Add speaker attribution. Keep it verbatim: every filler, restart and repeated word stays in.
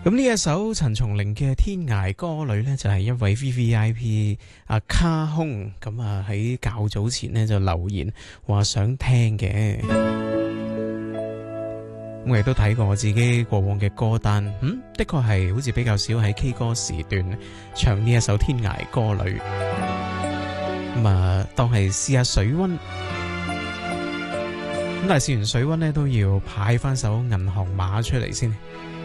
Speaker 1: 咁呢一首陳松伶嘅《天涯歌女》呢，就係一位 V V I P 阿卡空咁啊喺較早前呢就留言話想聽嘅。我亦都睇過我自己過往嘅歌單，嗯，的確係好似比較少喺 K 歌時段唱呢一首《天涯歌女》。咁啊，當係試下水溫。咁但係試完水溫呢，都要派翻首銀行碼出嚟先。